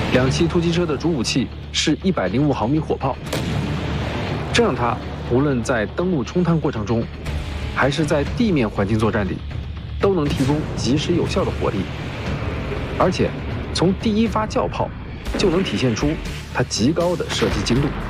两栖突击车的主武器是105毫米火炮，这让它无论在登陆冲探过程中，还是在地面环境作战里，都能提供及时有效的火力。而且，从第一发叫炮就能体现出它极高的射击精度。